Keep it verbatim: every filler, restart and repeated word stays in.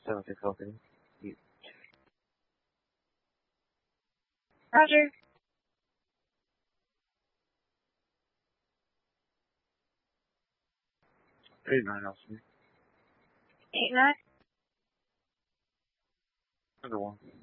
seven six open. You. Roger. Eight nine Elsie. Eight nine. Number one.